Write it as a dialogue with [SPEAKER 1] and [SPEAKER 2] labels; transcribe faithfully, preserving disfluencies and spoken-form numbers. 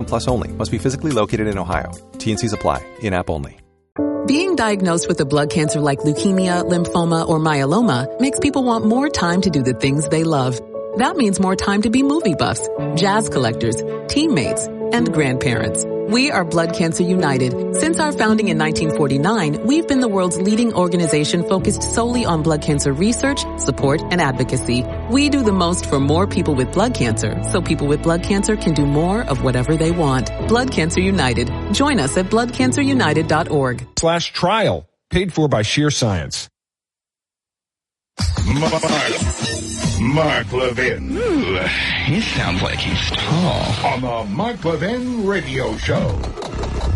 [SPEAKER 1] Plus only. Must be physically located in Ohio. T N Cs apply. In-app only.
[SPEAKER 2] Being diagnosed with a blood cancer like leukemia, lymphoma, or myeloma makes people want more time to do the things they love. That means more time to be movie buffs, jazz collectors, teammates, and grandparents. We are Blood Cancer United. Since our founding in nineteen forty-nine, we've been the world's leading organization focused solely on blood cancer research, support, and advocacy. We do the most for more people with blood cancer, so people with blood cancer can do more of whatever they want. Blood Cancer United. Join us at blood cancer united dot org.
[SPEAKER 3] Slash trial. Paid for by Sheer Science.
[SPEAKER 4] Mark, Mark Levin.
[SPEAKER 5] Ooh, he sounds like he's tall.
[SPEAKER 4] On the Mark Levin Radio Show.